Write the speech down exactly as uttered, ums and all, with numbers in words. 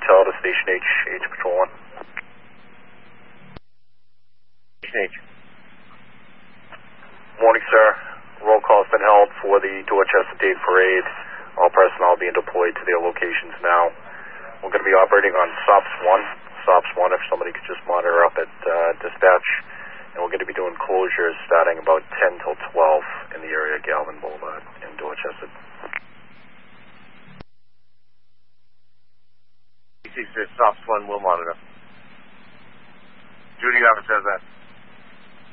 Hotel to Station H, H Patrol one. Station H. Morning, sir. Roll call has been held for the Dorchester Day Parade. All personnel being deployed to their locations now. We're going to be operating on S O P S one. S O P S one, if somebody could just monitor up at uh, dispatch. And we're going to be doing closures starting about ten till twelve in the area of Galvin Boulevard in Dorchester. six six, S O P S one will monitor. Judy officer says that.